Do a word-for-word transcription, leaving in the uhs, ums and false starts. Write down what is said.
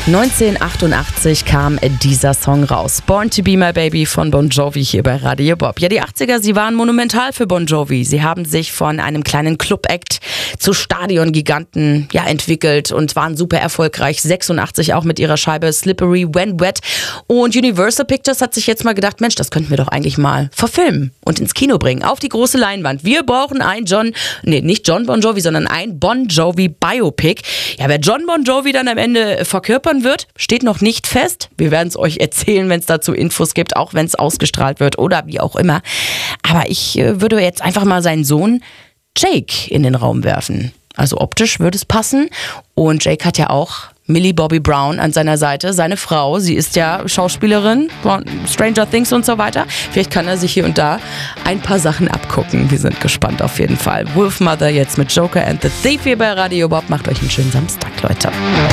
neunzehnhundertachtundachtzig kam dieser Song raus. Born to be my baby von Bon Jovi hier bei Radio Bob. Ja, die achtziger, sie waren monumental für Bon Jovi. Sie haben sich von einem kleinen Club-Act zu Stadiongiganten ja, entwickelt und waren super erfolgreich. sechsundachtzig auch mit ihrer Scheibe Slippery When Wet. Und Universal Pictures hat sich jetzt mal gedacht, Mensch, das könnten wir doch eigentlich mal verfilmen und ins Kino bringen, auf die große Leinwand. Wir brauchen ein John, nee, nicht John Bon Jovi, sondern ein Bon Jovi Biopic. Ja, wer John Bon Jovi dann am Ende verkörpern wird, steht noch nicht fest. Wir werden es euch erzählen, wenn es dazu Infos gibt, auch wenn es ausgestrahlt wird oder wie auch immer. Aber ich äh, würde jetzt einfach mal seinen Sohn Jake in den Raum werfen. Also optisch würde es passen. Und Jake hat ja auch Millie Bobby Brown an seiner Seite, seine Frau. Sie ist ja Schauspielerin von Stranger Things und so weiter. Vielleicht kann er sich hier und da ein paar Sachen abgucken. Wir sind gespannt auf jeden Fall. Wolfmother jetzt mit Joker and the Thief hier bei Radio Bob. Macht euch einen schönen Samstag, Leute.